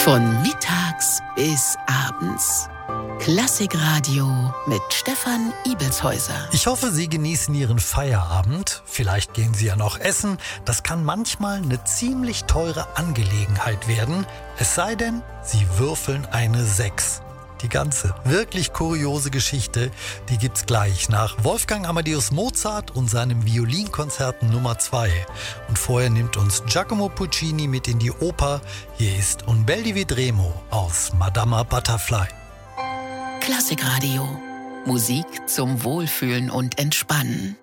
Von mittags bis abends. Klassikradio mit Stefan Ibelshäuser. Ich hoffe, Sie genießen Ihren Feierabend. Vielleicht gehen Sie ja noch essen. Das kann manchmal eine ziemlich teure Angelegenheit werden. Es sei denn, Sie würfeln eine 6. Die ganze wirklich kuriose Geschichte, die gibt's gleich nach Wolfgang Amadeus Mozart und seinem Violinkonzert Nummer 2. Und vorher nimmt uns Giacomo Puccini mit in die Oper. Hier ist Un bel di vedremo aus Madama Butterfly. Klassikradio. Musik zum Wohlfühlen und Entspannen.